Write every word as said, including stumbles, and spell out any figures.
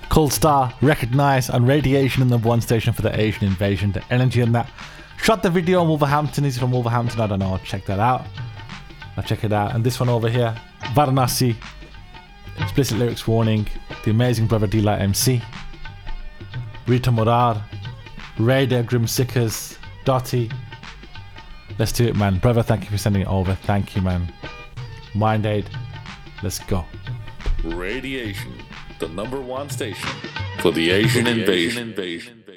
Cold Star, Recognize, and Radiation in the one station for the Asian invasion. The energy in that. Shot the video on Wolverhampton. He's from Wolverhampton. I don't know. Check that out. I'll check it out. And this one over here, Varanasi. Explicit lyrics warning. The amazing brother D-Light M C. Rita Murar. Raider, Grim Sickers. Dotty. Let's do it, man. Brother, thank you for sending it over. Thank you, man. Mind Aid. Let's go. Radiation, the number one station for the Asian invasion.